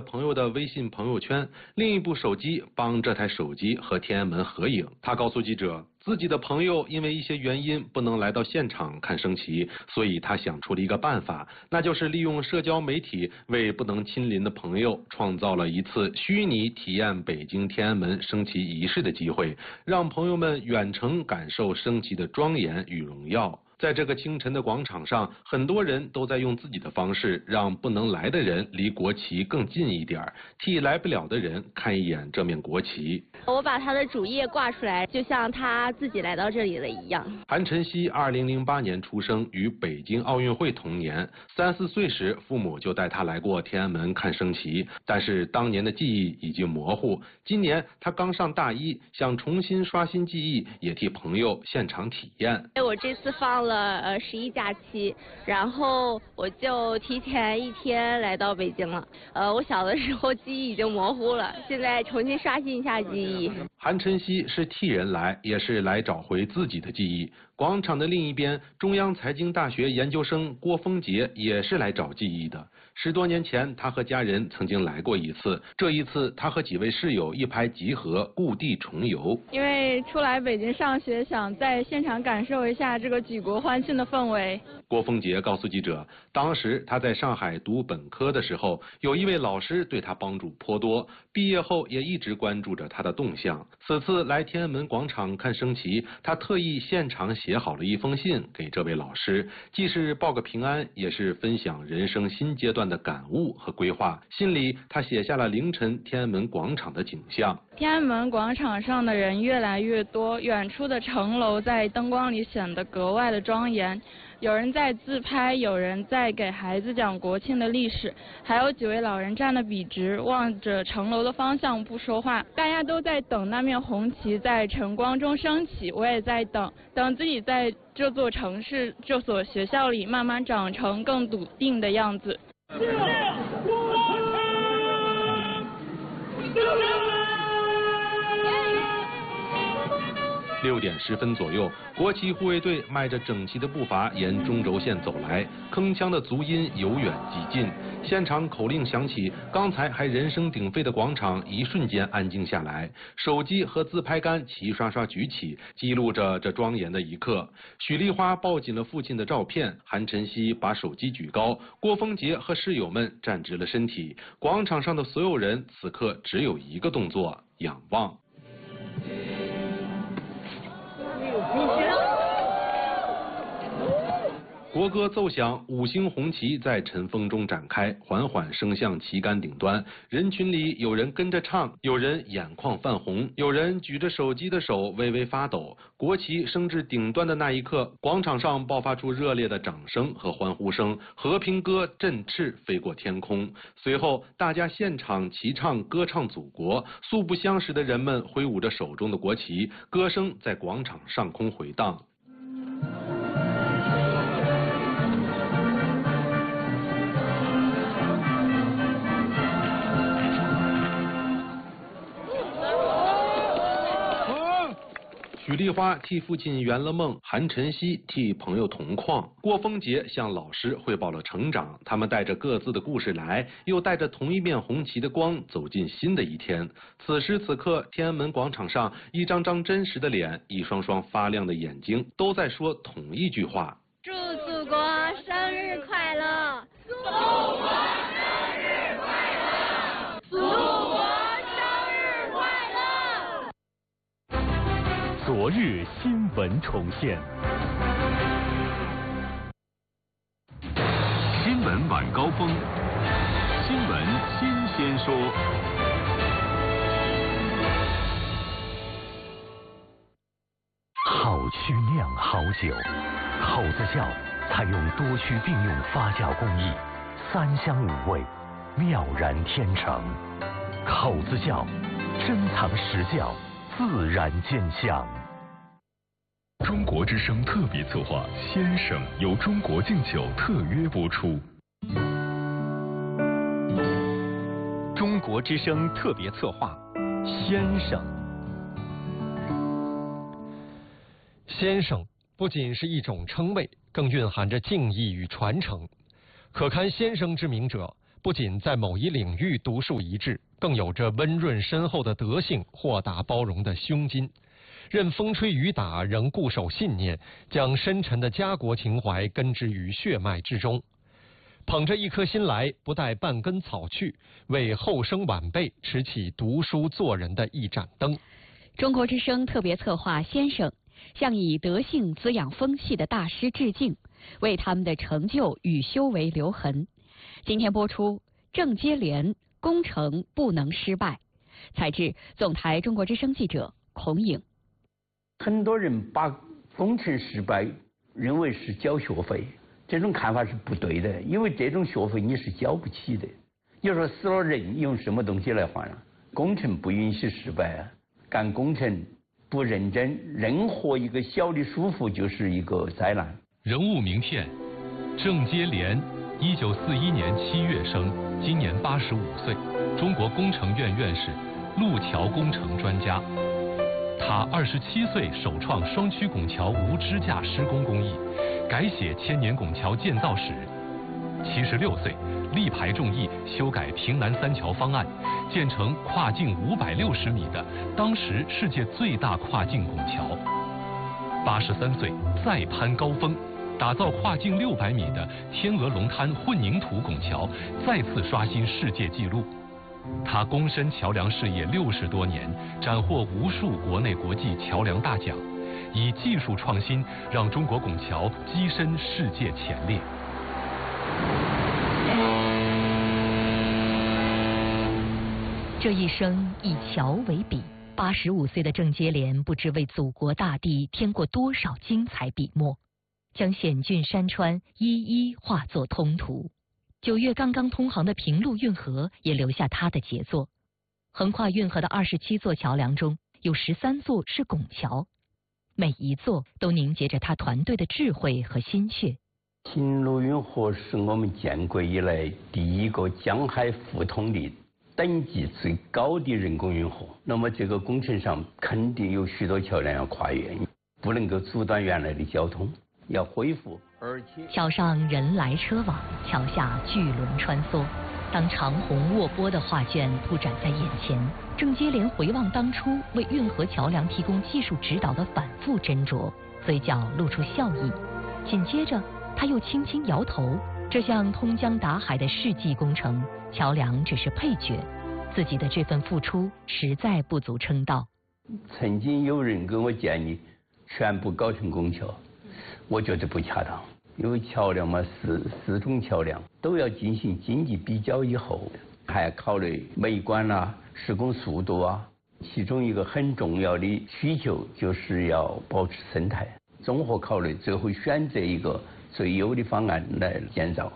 朋友的微信朋友圈，另一部手机帮这台手机和天安门合影。他告诉记者，自己的朋友因为一些原因不能来到现场看升旗，所以他想出了一个办法，那就是利用社交媒体为不能亲临的朋友创造了一次虚拟体验北京天安门升旗仪式的机会，让朋友们远程感受升旗的庄严与荣耀。在这个清晨的广场上，很多人都在用自己的方式让不能来的人离国旗更近一点，替来不了的人看一眼这面国旗。 我把他的主页挂出来，就像他自己来到这里了一样。 韩晨曦2008年出生，于北京奥运会同年，3、4岁时父母就带他来过天安门看升旗，但是当年的记忆已经模糊。今年他刚上大一，想重新刷新记忆，也替朋友现场体验。 我这次放了11假期，然后我就提前1天来到北京了。我小的时候记忆已经模糊了，现在重新刷新一下记忆。 韩晨曦是替人来，也是来找回自己的记忆。广场的另一边，中央财经大学研究生郭峰杰也是来找记忆的。10多年前，他和家人曾经来过一次，这一次他和几位室友一拍即合，故地重游。 因为初来北京上学，想在现场感受一下这个举国欢庆的氛围。 郭峰杰告诉记者，当时他在上海读本科的时候，有一位老师对他帮助颇多，毕业后也一直关注着他的动向。此次来天安门广场看升旗，他特意现场写好了一封信给这位老师，既是报个平安，也是分享人生新阶段的感悟和规划。信里他写下了凌晨天安门广场的景象。 天安门广场上的人越来越多，远处的城楼在灯光里显得格外的庄严。有人在自拍，有人在给孩子讲国庆的历史，还有几位老人站得笔直，望着城楼的方向不说话。大家都在等那面红旗在晨光中升起，我也在等自己在这座城市、这所学校里慢慢长成更笃定的样子。 6点10分左右，国旗护卫队迈着整齐的步伐沿中轴线走来，铿锵的足音由远及近，现场口令响起，刚才还人声鼎沸的广场一瞬间安静下来，手机和自拍杆齐刷刷举起，记录着这庄严的一刻。许丽花抱紧了父亲的照片，韩晨曦把手机举高，郭峰杰和室友们站直了身体，广场上的所有人此刻只有一个动作：仰望。国歌奏响，5星红旗在晨风中展开，缓缓升向旗杆顶端。人群里有人跟着唱，有人眼眶泛红，有人举着手机的手微微发抖。国旗升至顶端的那一刻，广场上爆发出热烈的掌声和欢呼声，和平歌振翅飞过天空。随后，大家现场齐唱歌唱祖国，素不相识的人们挥舞着手中的国旗，歌声在广场上空回荡。许丽花替父亲圆了梦，韩晨曦替朋友同框，郭峰杰向老师汇报了成长。他们带着各自的故事来，又带着同一面红旗的光走进新的一天。此时此刻，天安门广场上，一张张真实的脸，一双双发亮的眼睛，都在说同一句话： 祝祖国生日快乐！祖国生日快乐！祖国生日快乐！ 昨日新闻重现，新闻晚高峰，新闻新鲜说。好曲酿好酒，口子窖采用多区并用发酵工艺，3香5味，妙然天成。口子窖，珍藏实窖，自然见香。中国之声特别策划《先生》由中国敬酒特约播出。中国之声特别策划《先生》。 先生不仅是一种称谓，更蕴含着敬意与传承。可堪先生之名者， 不仅在某一领域独树一帜，更有着温润深厚的德性、豁达包容的胸襟。任风吹雨打，仍固守信念，将深沉的家国情怀根植于血脉之中。捧着一颗心来，不带半根草去，为后生晚辈持起读书做人的一盏灯。 中国之声特别策划先生向以德性滋养风气的大师致敬，为他们的成就与修为留痕。今天播出郑接连工程不能失败，采自总台中国之声记者孔颖。 很多人把工程失败认为是缴学费，这种看法是不对的，因为这种学费你是交不起的。你说死了人用什么东西来换啊？工程不允许失败啊！干工程不认真，任何一个小的疏忽就是一个灾难。 人物名片：郑接连，1941年7月生，今年85岁，中国工程院院士，路桥工程专家。他27岁首创双曲拱桥无支架施工工艺，改写千年拱桥建造史。76岁，力排众议，修改平南三桥方案，建成跨径560米的当时世界最大跨境拱桥。83岁，再攀高峰，打造跨径600米的天鹅龙滩混凝土拱桥，再次刷新世界纪录。他躬身桥梁事业60多年，斩获无数国内国际桥梁大奖，以技术创新让中国拱桥跻身世界前列。 这一生以桥为笔，85岁的郑接连不知为祖国大地添过多少精彩笔墨，将险峻山川一一化作通途。9月刚刚通航的平陆运河也留下他的杰作。横跨运河的27座桥梁中，有13座是拱桥，每一座都凝结着他团队的智慧和心血。 平陆运河是我们建国以来第一个江海互通的等级最高的人工运河。那么这个工程上肯定有许多桥梁要跨越，不能够阻断原来的交通，要恢复。而且桥上人来车往，桥下巨轮穿梭。当长虹卧波的画卷铺展在眼前，郑接连回望当初为运河桥梁提供技术指导的反复斟酌，嘴角露出笑意。紧接着他又轻轻摇头，这项通江达海的世纪工程，桥梁只是配角，自己的这份付出实在不足称道。 曾经有人给我建议全部搞成拱桥，我觉得不恰当，因为桥梁嘛是4种桥梁都要进行经济比较以后，还要考虑美观啊、施工速度啊。其中一个很重要的需求就是要保持生态，综合考虑，最后选择一个最优的方案来建造。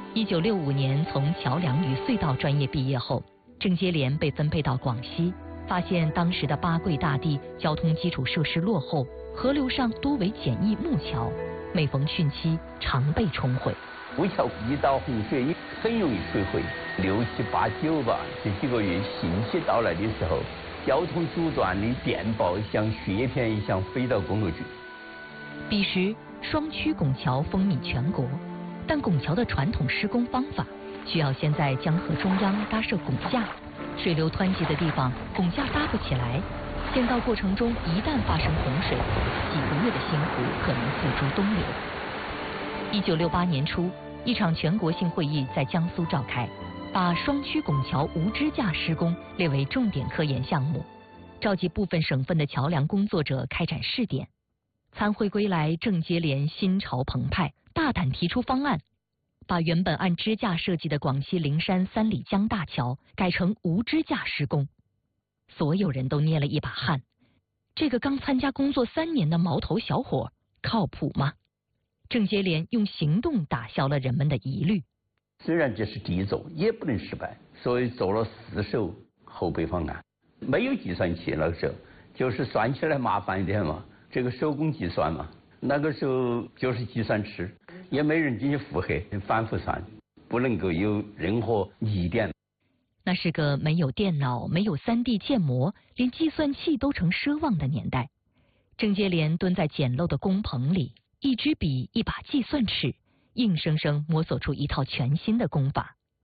1965年从桥梁与隧道专业毕业后，郑接连被分配到广西，发现当时的八桂大地交通基础设施落后，河流上多为简易木桥，每逢汛期常被冲毁。 木桥遇到洪水很容易水毁，6、7、8、9吧，这几个月汛期到来的时候，交通阻断的电报像雪片一样飞到公路局。 彼时双曲拱桥风靡全国，但拱桥的传统施工方法需要先在江河中央搭设拱架，水流湍急的地方拱架搭不起来，建造过程中一旦发生洪水，几个月的辛苦可能付诸东流。1968年初，一场全国性会议在江苏召开，把双曲拱桥无支架施工列为重点科研项目，召集部分省份的桥梁工作者开展试点。参会归来，郑接连心潮澎湃，大胆提出方案，把原本按支架设计的广西灵山3里江大桥改成无支架施工。所有人都捏了一把汗，这个刚参加工作3年的毛头小伙靠谱吗？郑接连用行动打消了人们的疑虑。 虽然这是第一座，也不能失败，所以做了4手后备方案。没有计算器那个时候，就是算起来麻烦一点嘛，这个手工计算嘛，那个时候就是计算尺，也没人进去负荷，反复算，不能够有任何疑点。 那是个没有电脑、没有3D 建模，连计算器都成奢望的年代。郑接连蹲在简陋的工棚里，一支笔，一把计算尺，硬生生摸索出一套全新的工法。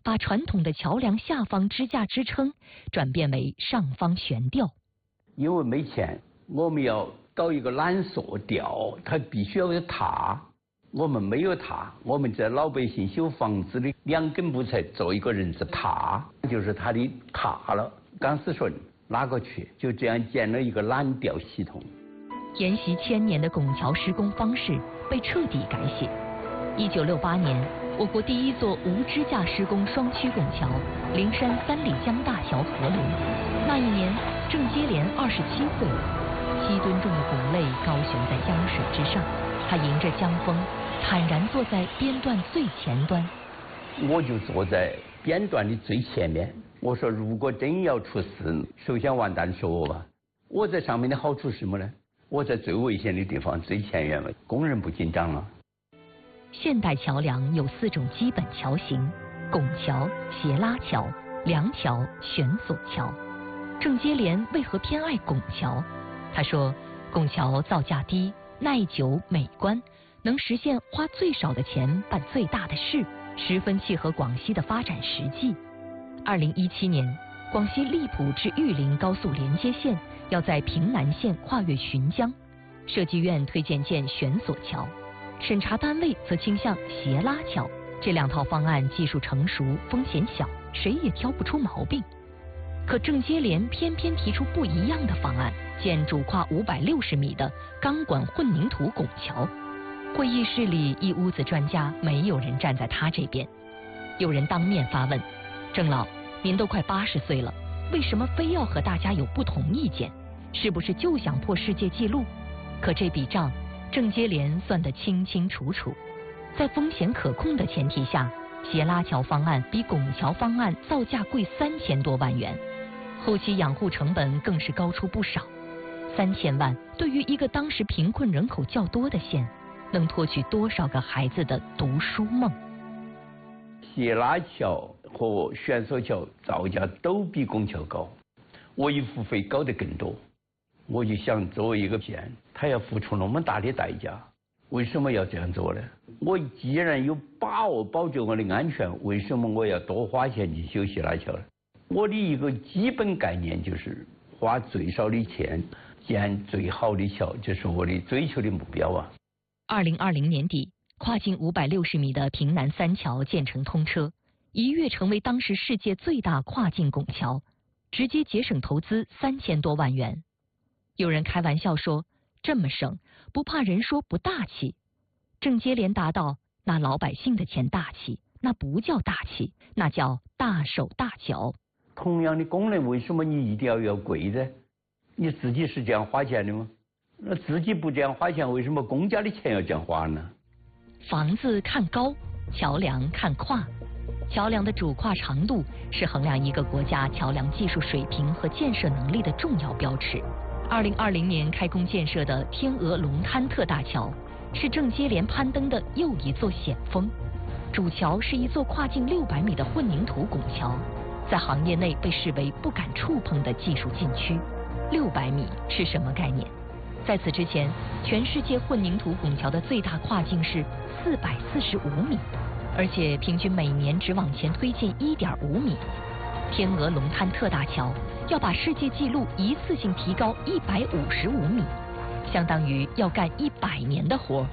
把传统的桥梁下方支架支撑转变为上方悬吊。 因为没钱，我们要搞一个缆索吊，它必须要有塔。我们没有塔，我们在老百姓修房子的2根木材做一个人字塔，就是它的塔了。钢丝绳拉过去，就这样建了一个缆吊系统。 沿袭千年的拱桥施工方式被彻底改写。1968年，我国第一座无支架施工双曲拱桥——灵山3里江大桥合炉。那一年，郑接连27岁，7吨重的拱肋高悬在江水之上，他迎着江风，坦然坐在边段最前端。 我就坐在边段的最前面。我说，如果真要出事，首先完蛋是我吧。我在上面的好处是什么呢？我在最危险的地方最前沿，工人不紧张了。 现代桥梁有4种基本桥型：拱桥、斜拉桥、梁桥、悬索桥。郑接连为何偏爱拱桥？他说，拱桥造价低、耐久、美观，能实现花最少的钱办最大的事，十分契合广西的发展实际。2017年，广西荔浦至玉林高速连接线要在平南县跨越浔江，设计院推荐建悬索桥，审查单位则倾向斜拉桥。这2套方案技术成熟，风险小，谁也挑不出毛病。可郑接连偏偏提出不一样的方案，建主跨560米的钢管混凝土拱桥。会议室里一屋子专家，没有人站在他这边。有人当面发问：郑老，您都快80岁了，为什么非要和大家有不同意见？是不是就想破世界纪录？可这笔账，郑接连算得清清楚楚。在风险可控的前提下，斜拉桥方案比拱桥方案造价贵3000多万元，后期养护成本更是高出不少。3000万对于一个当时贫困人口较多的县，能托举多少个孩子的读书梦？ 斜拉桥和悬索桥造价都比拱桥高，维护费高得更多。我就想，作为一个县，他要付出那么大的代价，为什么要这样做呢？我既然有把握保证我的安全，为什么我要多花钱去修斜拉桥呢？我的一个基本概念就是花最少的钱建最好的桥，这是我的追求的目标啊。 2020年底，跨境560米的平南3桥建成通车，一跃成为当时世界最大跨境拱桥，直接节省投资3000多万元。有人开玩笑说，这么省，不怕人说不大气。郑接连答道，那老百姓的钱大气，那不叫大气，那叫大手大脚。 同样的功能，为什么你一定要贵呢？你自己是这样花钱的吗？那自己不这样花钱，为什么公家的钱要这样花呢？ 房子看高，桥梁看跨。桥梁的主跨长度是衡量一个国家桥梁技术水平和建设能力的重要标尺。2020年开工建设的天鹅龙滩特大桥，是郑接连攀登的又一座险峰。主桥是一座跨境600米的混凝土拱桥，在行业内被视为不敢触碰的技术禁区。600米是什么概念？在此之前，全世界混凝土拱桥的最大跨境是445米，而且平均每年只往前推进1.5米。天鹅龙滩特大桥要把世界纪录一次性提高155米，相当于要干100年的活。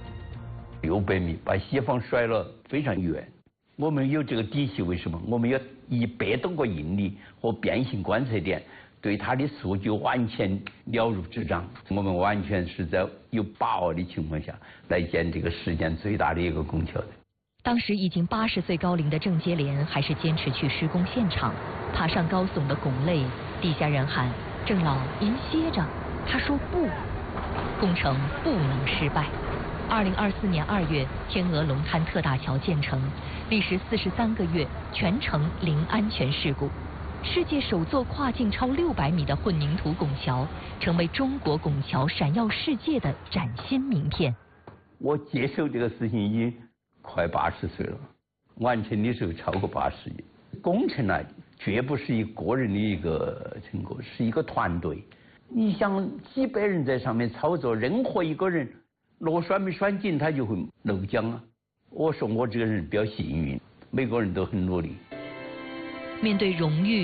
600米把西方甩了非常远。我们有这个底气，为什么？我们有100多个应力和变形观测点，对它的数据完全了如指掌。我们完全是在有把握的情况下来建这个世界最大的一个拱桥的。 当时已经80岁高龄的郑接连还是坚持去施工现场，爬上高耸的拱肋，底下人喊：“郑老，您歇着。”他说不，工程不能失败。2024年2月，天鹅龙滩特大桥建成，历时43个月，全程零安全事故。世界首座跨境超600米的混凝土拱桥，成为中国拱桥闪耀世界的崭新名片。 我接受这个事情已经快80岁了，完成的时候超过80岁。工程呢，绝不是一个人的一个成果，是一个团队。你想几百人在上面操作，任何一个人螺栓没栓紧，他就会漏浆啊。我说我这个人比较幸运，每个人都很努力。 面对荣誉